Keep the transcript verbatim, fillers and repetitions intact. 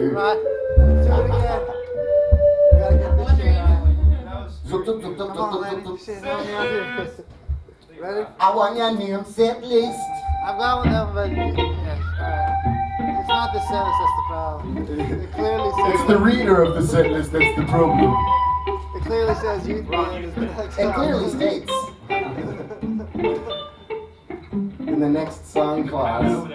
Right. Do it again. We gotta get this shit right. Zup, zup, zup, zup, Come zup, on, zup, man. zup, Shit, help me out here. Ready? I want your name set list. I've got one of them, but yeah, alright. It's not the sentence that's the problem. It clearly says. It's the reader of the set list that's the problem. It clearly says youth band is the next It song. clearly states in the next song clause.